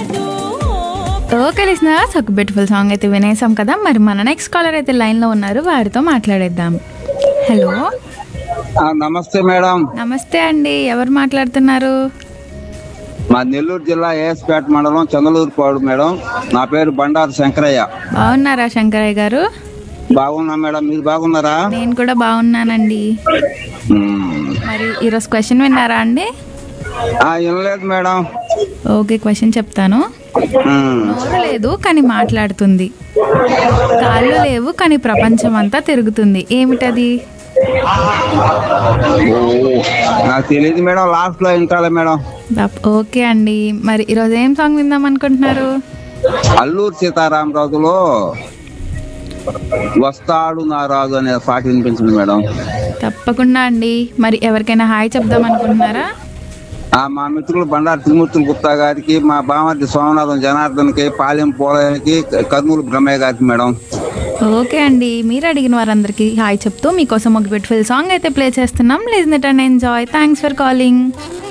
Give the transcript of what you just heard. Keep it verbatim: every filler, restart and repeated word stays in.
Okay listeners, ఒక beautiful song అయితే వినేసాం కదా. మరి మన నెక్స్ట్ కాలర్ అయితే లైన్లో ఉన్నారు, వారితో మాట్లాడేద్దాం. హలో, ఆ, నమస్తే మేడం. నమస్తే అండి. ఎవరు మాట్లాడుతున్నారు? మా నెల్లూరు జిల్లా ఏఎస్పేట మండలం చంద్రలూరుపాడు మేడం. నా పేరు బండారు శంకరయ్య. బాగున్నారా శంకరయ్య గారు? బాగున్నా మేడం, మీరు బాగున్నారా? నేను కూడా బాగున్నానండి. మ్మ్. మరి ఈరోజు క్వశ్చన్ విన్నారా అండి? ఆ, వినలేదు మేడం. ఓకే, క్వశ్చన్ చెప్తాను. మ్మ్. నోరు లేదు కానీ మాట్లాడుతుంది, కాళ్ళు లేవు కానీ ప్రపంచం అంతా తిరుగుతుంది, ఏమిటది? ఓ, నాకు తెలియదు మేడం, లాస్ట్ లో వింటాలే మేడం. దప్- ఓకే అండి. మరి ఈరోజు ఏం సాంగ్ విందాం అనుకుంటున్నారు? అల్లూరు సీతారామరాజులో వస్తాడు నా రాజు అనే పాట వినిపించింది మేడం. తప్పకుండా అండి. మరి ఎవరికైనా హాయ్ చెప్దాం అనుకుంటున్నారా? ఆ, మా మిత్రులు బండారు త్రిమూర్తులు గుప్తా గారికి, మా బామర్ది సోమనాథం జనార్దన్కి, పాలెం పోలకి, కర్నూలు బ్రహ్మయ్య గారికి మేడం. ఓకే అండి, మీరు అడిగిన వారందరికీ హాయ్ చెప్తూ మీకోసం ఒక బ్యూటిఫుల్ సాంగ్ అయితే ప్లే చేస్తున్నాం. Listen it and enjoy. Thanks for calling.